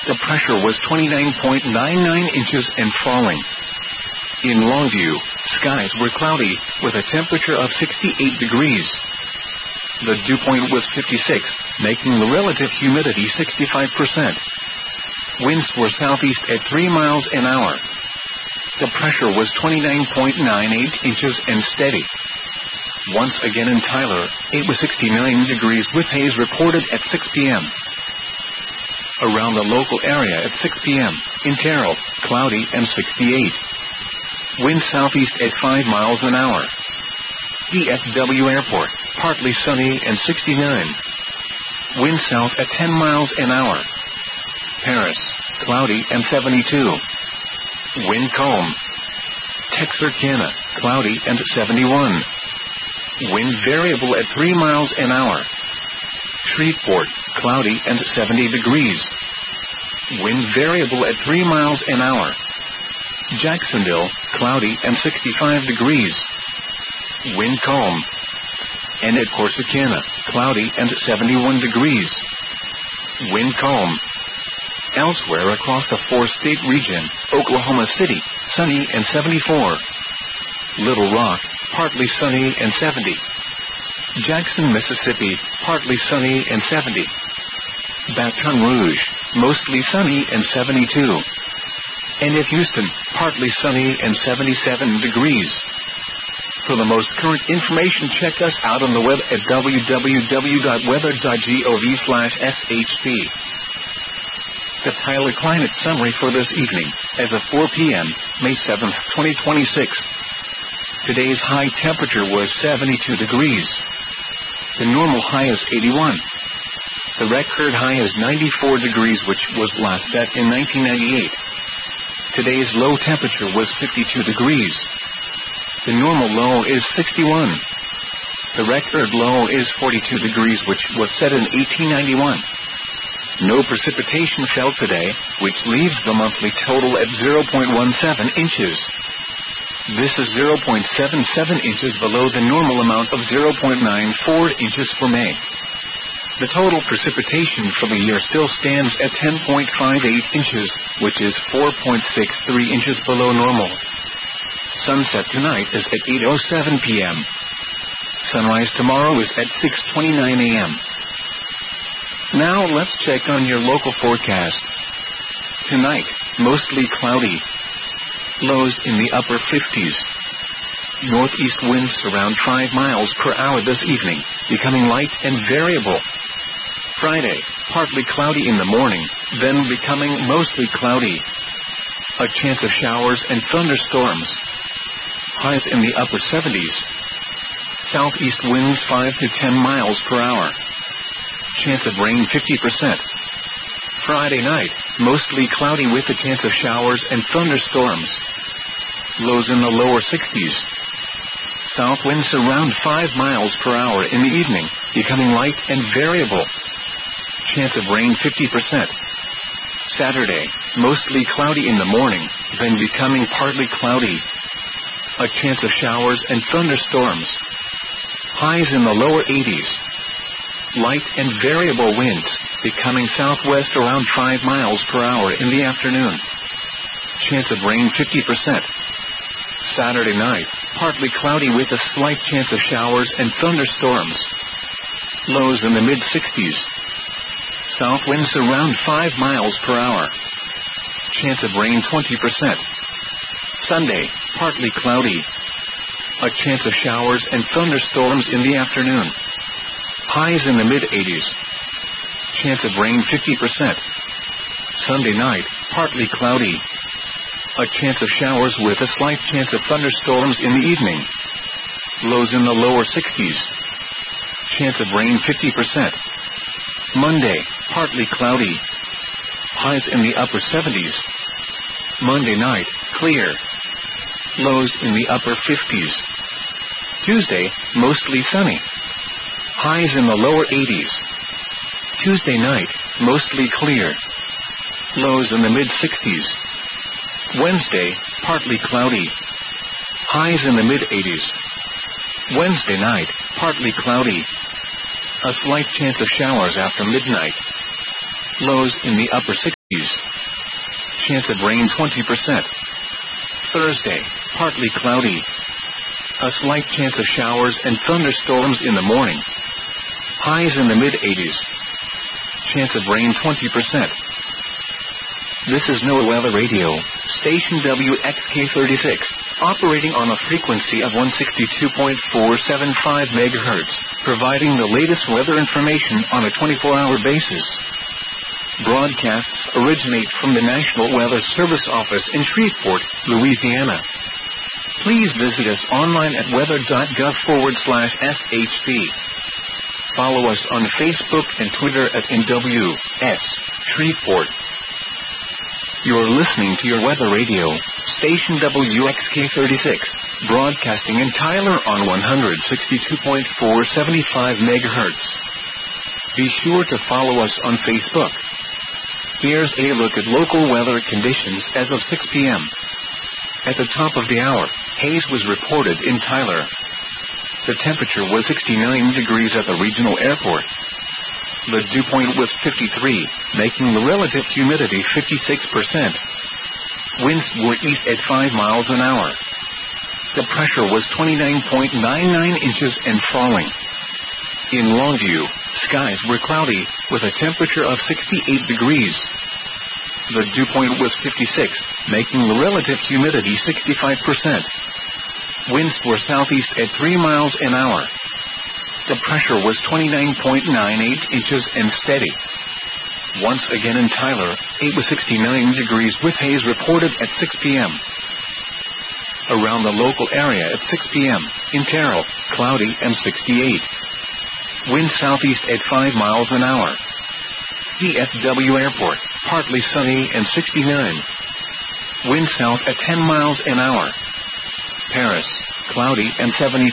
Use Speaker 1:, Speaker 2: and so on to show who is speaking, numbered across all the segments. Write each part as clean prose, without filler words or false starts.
Speaker 1: The pressure was 29.99 inches and falling. In Longview, skies were cloudy, with a temperature of 68 degrees. The dew point was 56, making the relative humidity 65%. Winds were southeast at 3 miles an hour. The pressure was 29.98 inches and steady. Once again in Tyler, it was 69 degrees with haze reported at 6 p.m. Around the local area at 6 p.m., in Terrell, cloudy and 68. Wind southeast at 5 miles an hour. DFW Airport, partly sunny and 69. Wind south at 10 miles an hour. Paris, cloudy and 72. Wind calm. Texarkana, cloudy and 71. Wind variable at 3 miles an hour. Shreveport, cloudy and 70 degrees. Wind variable at 3 miles an hour. Jacksonville, cloudy and 65 degrees. Wind calm. And at Corsicana, cloudy and 71 degrees. Wind calm. Elsewhere across the 4-state region, Oklahoma City, sunny and 74. Little Rock, partly sunny and 70. Jackson, Mississippi, partly sunny and 70. Baton Rouge, mostly sunny and 72. And at Houston, partly sunny and 77 degrees. For the most current information, check us out on the web at www.weather.gov/shp. The Tyler Climate Summary for this evening, as of 4 p.m., May 7th, 2026. Today's high temperature was 72 degrees. The normal high is 81. The record high is 94 degrees, which was last set in 1998. Today's low temperature was 52 degrees. The normal low is 61. The record low is 42 degrees, which was set in 1891. No precipitation fell today, which leaves the monthly total at 0.17 inches. This is 0.77 inches below the normal amount of 0.94 inches for May. The total precipitation for the year still stands at 10.58 inches, which is 4.63 inches below normal. Sunset tonight is at 8:07 p.m. Sunrise tomorrow is at 6:29 a.m. Now let's check on your local forecast. Tonight, mostly cloudy. Lows in the upper 50s. Northeast winds around 5 miles per hour this evening, becoming light and variable. Friday, partly cloudy in the morning, then becoming mostly cloudy. A chance of showers and thunderstorms. Highs in the upper 70s. Southeast winds 5 to 10 miles per hour. Chance of rain 50%. Friday night, mostly cloudy with a chance of showers and thunderstorms. Lows in the lower 60s. South winds around 5 miles per hour in the evening, becoming light and variable. Chance of rain 50%. Saturday, mostly cloudy in the morning, then becoming partly cloudy. A chance of showers and thunderstorms. Highs in the lower 80s. Light and variable winds, becoming southwest around 5 miles per hour in the afternoon. Chance of rain 50%. Saturday night, partly cloudy with a slight chance of showers and thunderstorms. Lows in the mid-60s. South winds around 5 miles per hour. Chance of rain 20%. Sunday, partly cloudy. A chance of showers and thunderstorms in the afternoon. Highs in the mid-80s. Chance of rain 50%. Sunday night, partly cloudy. A chance of showers with a slight chance of thunderstorms in the evening. Lows in the lower 60s. Chance of rain 50%. Monday, partly cloudy. Highs in the upper 70s. Monday night, clear. Lows in the upper 50s. Tuesday, mostly sunny. Highs in the lower 80s. Tuesday night, mostly clear. Lows in the mid-60s. Wednesday, partly cloudy. Highs in the mid-80s. Wednesday night, partly cloudy. A slight chance of showers after midnight. Lows in the upper 60s. Chance of rain 20%. Thursday, partly cloudy. A slight chance of showers and thunderstorms in the morning. Highs in the mid-80s. Chance of rain 20%. This is NOAA Weather Radio, station WXK36, operating on a frequency of 162.475 MHz, providing the latest weather information on a 24-hour basis. Broadcasts originate from the National Weather Service office in Shreveport, Louisiana. Please visit us online at weather.gov/SHP. Follow us on Facebook and Twitter at NWS Shreveport. You're listening to your weather radio, station WXK36, broadcasting in Tyler on 162.475 MHz. Be sure to follow us on Facebook. Here's a look at local weather conditions as of 6 p.m. At the top of the hour, haze was reported in Tyler. The temperature was 69 degrees at the regional airport. The dew point was 53, making the relative humidity 56%. Winds were east at 5 miles an hour. The pressure was 29.99 inches and falling. In Longview, skies were cloudy, with a temperature of 68 degrees. The dew point was 56, making the relative humidity 65%. Winds were southeast at 3 miles an hour. The pressure was 29.98 inches and steady. Once again in Tyler, it was 69 degrees with haze reported at 6 p.m. Around the local area at 6 p.m., in Terrell, cloudy and 68. Wind southeast at 5 miles an hour. DFW Airport, partly sunny and 69. Wind south at 10 miles an hour. Paris, cloudy and 72.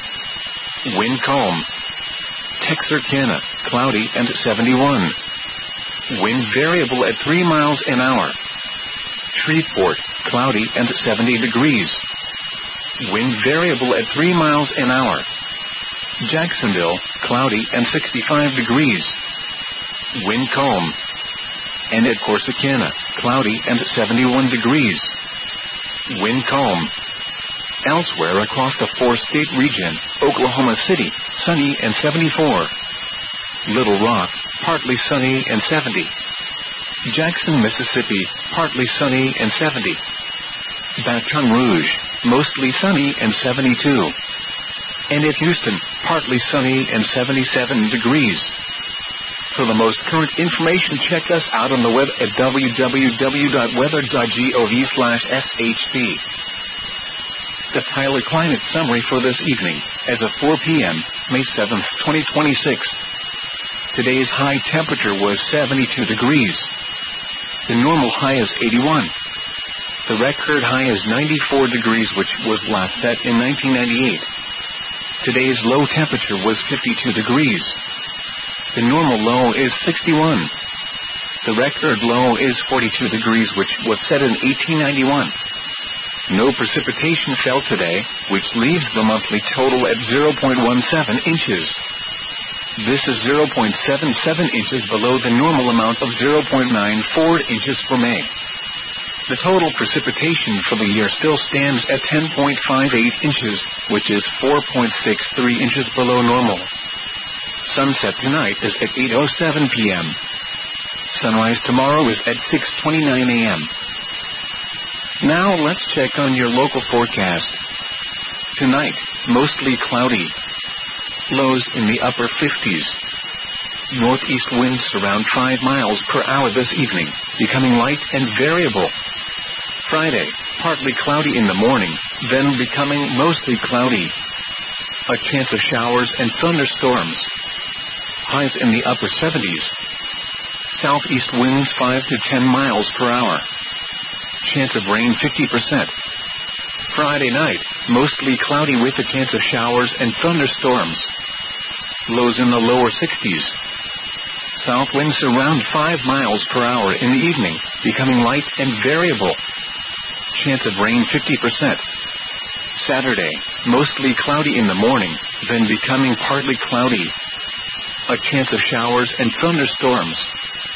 Speaker 1: Wind calm. Texarkana, cloudy and 71. Wind variable at 3 miles an hour. Shreveport, cloudy and 70 degrees. Wind variable at 3 miles an hour. Jacksonville, cloudy and 65 degrees. Wind calm. And at Corsicana, cloudy and 71 degrees. Wind calm. Elsewhere across the four-state region, Oklahoma City, sunny and 74. Little Rock, partly sunny and 70. Jackson, Mississippi, partly sunny and 70. Baton Rouge, mostly sunny and 72. And at Houston, partly sunny and 77 degrees. For the most current information, check us out on the web at www.weather.gov/SHP. The Tyler Climate Summary for this evening, as of 4 p.m., May 7th, 2026. Today's high temperature was 72 degrees. The normal high is 81. The record high is 94 degrees, which was last set in 1998. Today's low temperature was 52 degrees. The normal low is 61. The record low is 42 degrees, which was set in 1891. No precipitation fell today, which leaves the monthly total at 0.17 inches. This is 0.77 inches below the normal amount of 0.94 inches for May. The total precipitation for the year still stands at 10.58 inches, which is 4.63 inches below normal. Sunset tonight is at 8:07 p.m. Sunrise tomorrow is at 6:29 a.m. Now let's check on your local forecast. Tonight, mostly cloudy. Lows in the upper 50s. Northeast winds around 5 miles per hour this evening, becoming light and variable. Friday, partly cloudy in the morning, then becoming mostly cloudy. A chance of showers and thunderstorms. Highs in the upper 70s. Southeast winds 5 to 10 miles per hour. Chance of rain 50%. Friday night, mostly cloudy with a chance of showers and thunderstorms. Lows in the lower 60s. South winds around 5 miles per hour in the evening, becoming light and variable. Chance of rain 50%. Saturday, mostly cloudy in the morning, then becoming partly cloudy. A chance of showers and thunderstorms.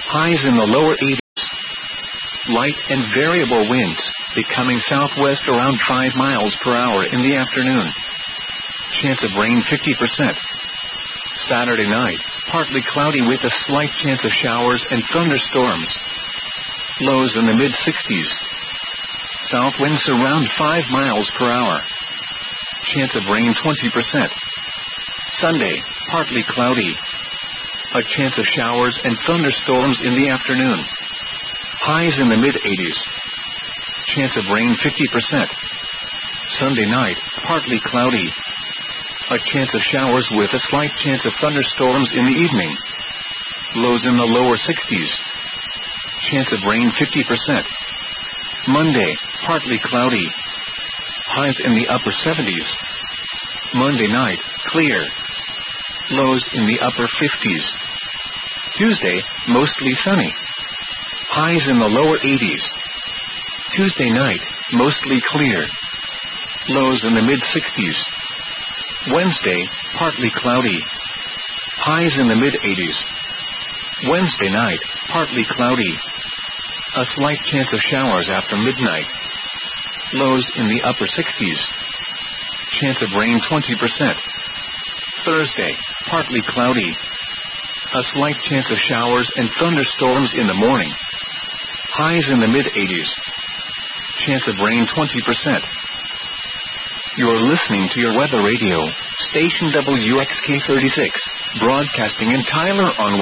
Speaker 1: highs in the lower 80s. Light and variable winds, becoming southwest around 5 miles per hour in the afternoon. Chance of rain 50%. Saturday night, partly cloudy with a slight chance of showers and thunderstorms. Lows in the mid-60s. South winds around 5 miles per hour. Chance of rain 20%. Sunday, partly cloudy. A chance of showers and thunderstorms in the afternoon. Highs in the mid-80s. Chance of rain 50%. Sunday night, partly cloudy. A chance of showers with a slight chance of thunderstorms in the evening. Lows in the lower 60s. Chance of rain 50%. Monday, partly cloudy. Highs in the upper 70s. Monday night, clear. Lows in the upper 50s. Tuesday, mostly sunny. Highs in the lower 80s. Tuesday night, mostly clear. Lows in the mid-60s. Wednesday, partly cloudy. Highs in the mid-80s. Wednesday night, partly cloudy. A slight chance of showers after midnight. Lows in the upper 60s. Chance of rain 20%. Thursday, partly cloudy. A slight chance of showers and thunderstorms in the morning. Highs in the mid-80s. Chance of rain 20%. You're listening to your weather radio, station WXK36, broadcasting in Tyler on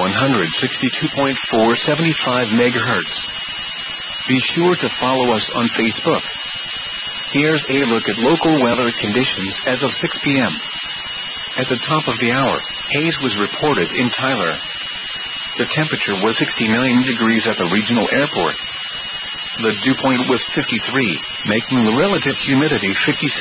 Speaker 1: 162.475 MHz. Be sure to follow us on Facebook. Here's a look at local weather conditions as of 6 p.m. At the top of the hour, haze was reported in Tyler. The temperature was 69 degrees at the regional airport. The dew point was 53, making the relative humidity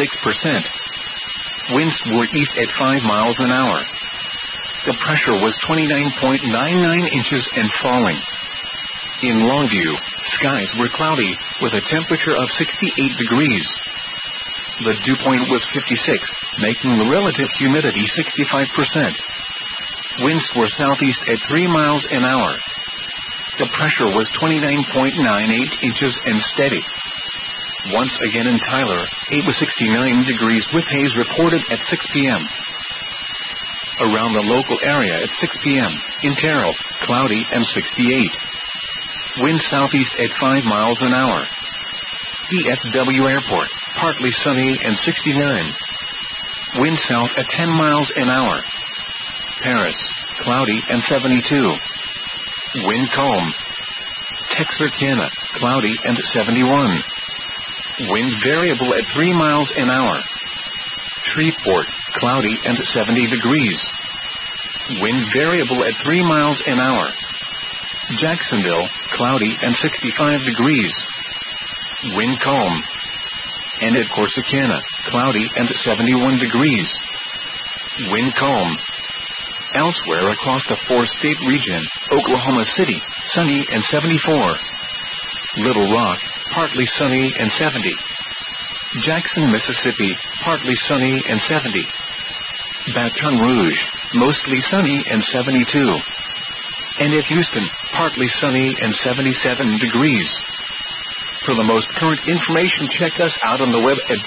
Speaker 1: 56%. Winds were east at 5 miles an hour. The pressure was 29.99 inches and falling. In Longview, skies were cloudy, with a temperature of 68 degrees. The dew point was 56, making the relative humidity 65%. Winds were southeast at 3 miles an hour. The pressure was 29.98 inches and steady. Once again in Tyler, it was 69 degrees with haze reported at 6 p.m. Around the local area at 6 p.m., in Terrell, cloudy and 68. Wind southeast at 5 miles an hour. DFW Airport, partly sunny and 69. Wind south at 10 miles an hour. Paris, cloudy and 72. Wind calm. Texarkana, cloudy and 71. Wind variable at 3 miles an hour. Shreveport, cloudy and 70 degrees. Wind variable at 3 miles an hour. Jacksonville, cloudy and 65 degrees. Wind calm. And at Corsicana, cloudy and 71 degrees. Wind calm. Elsewhere across the four-state region, Oklahoma City, sunny and 74. Little Rock, partly sunny and 70. Jackson, Mississippi, partly sunny and 70. Baton Rouge, mostly sunny and 72. And at Houston, partly sunny and 77 degrees. For the most current information, check us out on the web at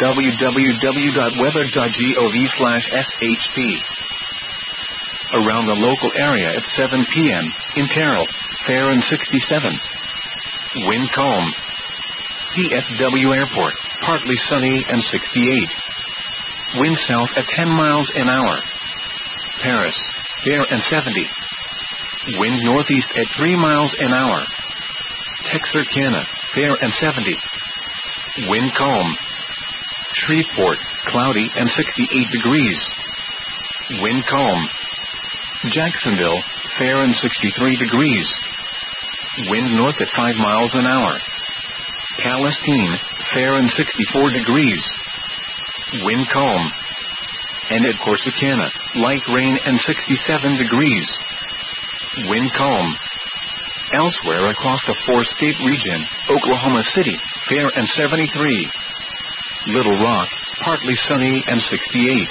Speaker 1: www.weather.gov/shp. Around the local area at 7 p.m., in Terrell, fair and 67. Wind calm. DFW Airport, partly sunny and 68. Wind south at 10 miles an hour. Paris, fair and 70. Wind northeast at 3 miles an hour. Texarkana, fair and 70. Wind calm. Shreveport, cloudy and 68 degrees. Wind calm. Jacksonville, fair and 63 degrees. Wind north at 5 miles an hour. Palestine, fair and 64 degrees. Wind calm. And at Corsicana, light rain and 67 degrees. Wind calm. Elsewhere across the four-state region, Oklahoma City, fair and 73. Little Rock, partly sunny and 68.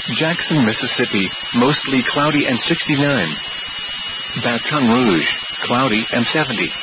Speaker 1: Jackson, Mississippi, mostly cloudy and 69. Baton Rouge, cloudy and 70.